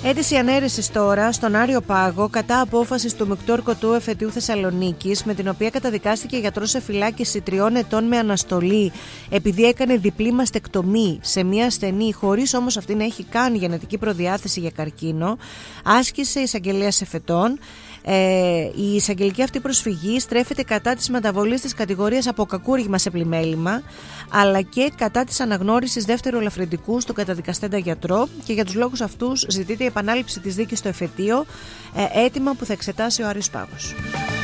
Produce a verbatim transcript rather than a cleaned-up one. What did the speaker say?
Αίτηση ανέρεσης τώρα στον Άριο Πάγο κατά απόφασης του Μεικτού Ορκωτού Εφετείου Θεσσαλονίκης, με την οποία καταδικάστηκε γιατρός σε φυλάκιση τριών ετών με αναστολή επειδή έκανε διπλή μαστεκτομή σε μια ασθενή, χωρίς όμως αυτή να έχει καν γενετική προδιάθεση για καρκίνο, άσκησε εισαγγελέας Εφετών. Ε, η εισαγγελική αυτή προσφυγή στρέφεται κατά της μεταβολής της κατηγορίας από κακούριγμα σε πλημέλημα, αλλά και κατά της αναγνώρισης δεύτερου ελαφρυντικού στον καταδικαστέντα γιατρό, και για τους λόγους αυτούς ζητείται η επανάληψη της δίκης στο εφετείο, ε, αίτημα που θα εξετάσει ο Άριος Πάγος.